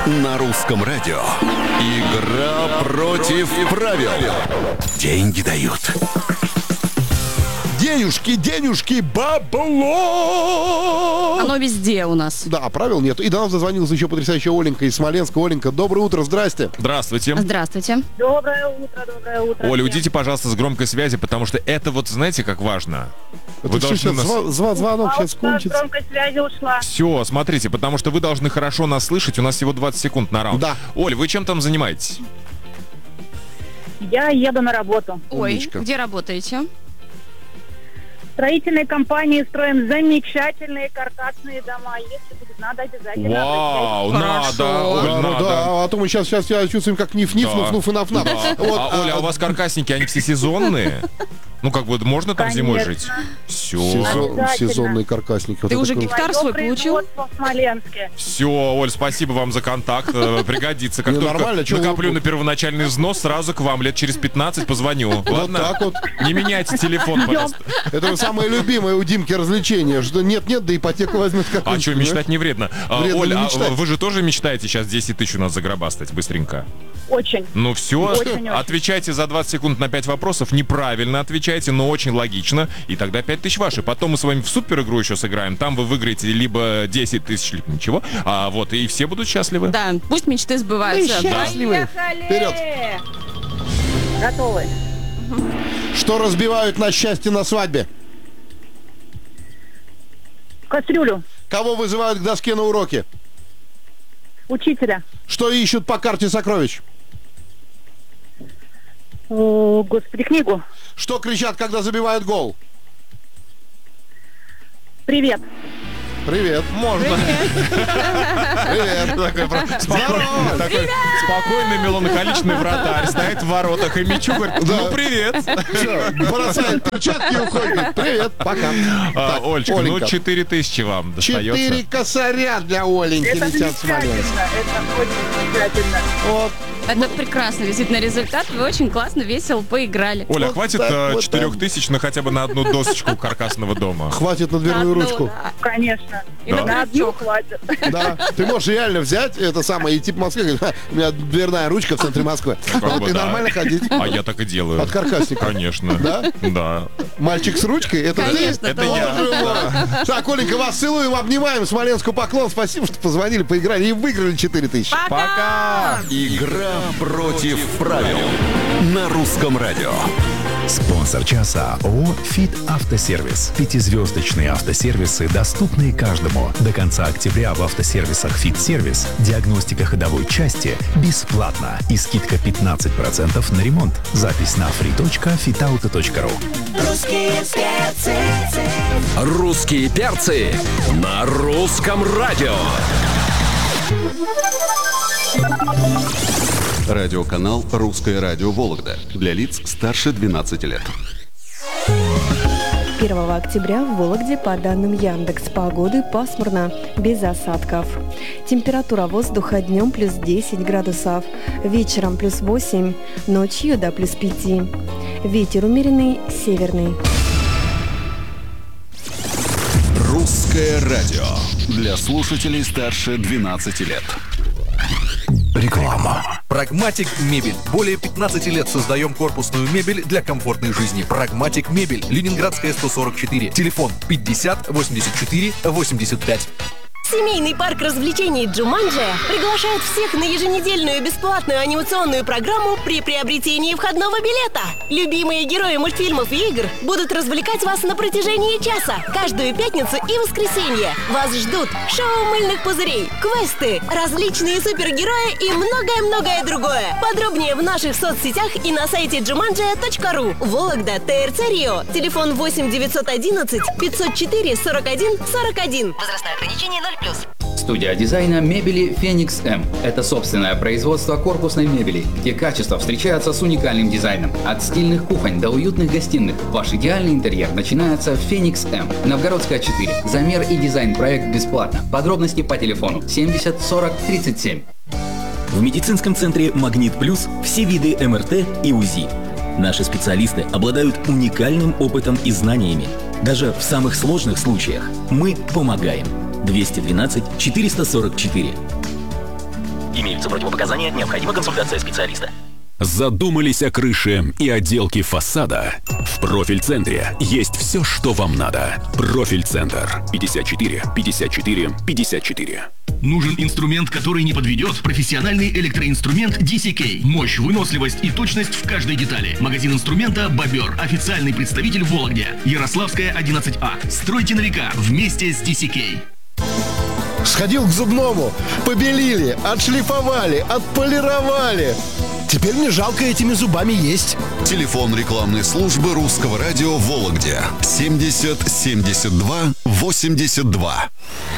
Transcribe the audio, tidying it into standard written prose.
На русском радио. Игра против правил. Деньги дают. Денежки, денежки, бабло! Оно везде у нас. Да, правил нет. И до нас дозвонилась еще потрясающая Оленька из Смоленска. Оленька, доброе утро, здрасте. Здравствуйте. Здравствуйте. Доброе утро, доброе утро. Оля, уйдите, пожалуйста, с громкой связи, потому что это вот, знаете, как важно. Это что сейчас, звонок сейчас кончится. Громкая связи ушла. Все, смотрите, потому что вы должны хорошо нас слышать. У нас всего 20 секунд на раунд. Да. Оль, вы чем там занимаетесь? Я еду на работу. Ой, Умничка. где работаете? В строительной компании строим замечательные каркасные дома. Если будет надо, обязательно. Вау, Хорошо. надо, Оль, Да, надо. да, а то мы сейчас себя чувствуем как ниф-ниф, Да. нуф-нуф и наф-наф. Да. Вот, А, Оля, а у вас каркасники, они все сезонные? Ну, как бы, можно там зимой жить? Конечно. Все. Обязательно. сезонные каркасники. Вот Ты это уже такое. гектар свой получил? Производство в Смоленске. Все, Оль, спасибо вам за контакт. Пригодится. Как Не, только нормально, чё вы- накоплю на первоначальный взнос, сразу к вам лет через 15 позвоню. Вот Ладно? так вот. Не меняйте телефон, пожалуйста. Это самое любимое у Димки развлечение, что нет-нет, да ипотеку возьмет А какую-нибудь. что, мечтать не вредно. Вредно Оль, не а мечтать. вы же тоже мечтаете сейчас 10 тысяч у нас загробастать быстренько? Очень. Ну все, Очень-очень. отвечайте за 20 секунд на 5 вопросов. Неправильно отвечайте, но очень логично. И тогда 5 тысяч ваши. Потом мы с вами в супер игру еще сыграем. Там вы выиграете либо 10 тысяч, либо ничего. А вот и все будут счастливы. Да, пусть мечты сбываются. Счастливы. Вперед. Готовы. Что разбивают на счастье на свадьбе? Кастрюлю. Кого вызывают к доске на уроке? Учителя. Что ищут по карте сокровищ? О, Господи, книгу. Что кричат, когда забивают гол? Привет. Привет. Можно. Привет. Такой спокойный, меланхоличный вратарь стоит в воротах и мячу говорит: ну привет. Всё, бросает перчатки и уходит. Привет, пока. Так, Олечка, ну Оленька. 4 тысячи вам достается. 4 косаря для Оленьки Это летят в Смоленск. замечательно. Это очень замечательно. Вот. Это прекрасный действительно результат. Вы очень классно, весело поиграли. Оля, Вот хватит так, вот 4 так. тысяч на хотя бы на одну досочку каркасного дома? Хватит на дверную Одну, ручку. да. Конечно. И Да. на На одну крючок. хватит. Да, ты можешь реально взять это самое, идти по Москве, говорить: «Ха, у меня дверная ручка в центре Москвы. Как Вот, бы и да. нормально ходить. А я так и делаю. От каркасника. Конечно. Да? Да. Мальчик с ручкой, это Конечно, ты? это я. Боже мой. Так, Оленька, вас целуем, обнимаем. Смоленску поклон. Спасибо, что позвонили, поиграли и выиграли 4 тысячи. Пока! Игра против правил. На русском радио. Спонсор часа ООО «Фит Автосервис». 5-звездочные автосервисы, доступные каждому. До конца октября в автосервисах «Фит Сервис» диагностика ходовой части бесплатна и скидка 15% на ремонт. Запись на free.fitauto.ru. Русские перцы на русском радио. Радиоканал «Русское радио Вологда». Для лиц старше 12 лет. 1 октября в Вологде, по данным Яндекс.Погоды, пасмурно, без осадков. Температура воздуха днем плюс 10 градусов, вечером плюс 8, ночью до плюс 5. Ветер умеренный, северный. Русское радио. Для слушателей старше 12 лет. Реклама. Прагматик Мебель. Более 15 лет создаем корпусную мебель для комфортной жизни. Прагматик Мебель. Ленинградская, 144. Телефон 50 84 85. Семейный парк развлечений «Джуманджи» приглашает всех на еженедельную бесплатную анимационную программу при приобретении входного билета. Любимые герои мультфильмов и игр будут развлекать вас на протяжении часа. Каждую пятницу и воскресенье вас ждут шоу мыльных пузырей, квесты, различные супергерои и многое-многое другое. Подробнее в наших соцсетях и на сайте jumanji.ru. Вологда, ТРЦ Рио. Телефон 8 911 504 41 41. Возрастное ограничение 0+. Студия дизайна мебели «Феникс М». Это собственное производство корпусной мебели, где качество встречается с уникальным дизайном. От стильных кухонь до уютных гостиных. Ваш идеальный интерьер начинается в «Феникс М». Новгородская, 4. Замер и дизайн-проект бесплатно. Подробности по телефону 70 40 37. В медицинском центре «Магнит Плюс» все виды МРТ и УЗИ. Наши специалисты обладают уникальным опытом и знаниями. Даже в самых сложных случаях мы помогаем. 212 444. Имеются противопоказания, необходима консультация специалиста. Задумались о крыше и отделке фасада? В Профиль-центре есть все, что вам надо. Профиль-центр. 54 54 54. Нужен инструмент, который не подведет? Профессиональный электроинструмент DCK. Мощь, выносливость и точность в каждой детали. Магазин инструмента «Бобер». Официальный представитель в Вологде. Ярославская, 11А. Стройте на века вместе с DCK. Сходил к зубному, побелили, отшлифовали, отполировали. Теперь мне жалко этими зубами есть. Телефон рекламной службы Русского радио в Вологде 70 72 82.